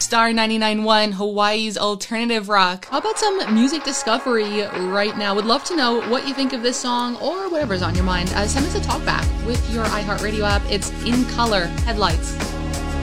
Star 99.1, Hawaii's alternative rock. How about some music discovery right now? Would love to know what you think of this song or whatever's on your mind. Send us a talkback with your iHeartRadio app. It's In Color Headlights.